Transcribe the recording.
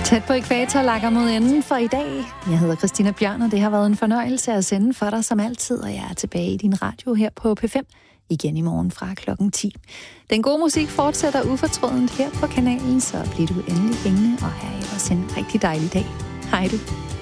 Tæt på ækvator lakker mod enden for i dag. Jeg hedder Christina Bjørn, og det har været en fornøjelse at sende for dig som altid, og jeg er tilbage i din radio her på P5 igen i morgen fra klokken 10. Den gode musik fortsætter ufortrødent her på kanalen, så bliver du endelig hængende, og have ellers en rigtig dejlig dag. Hej du.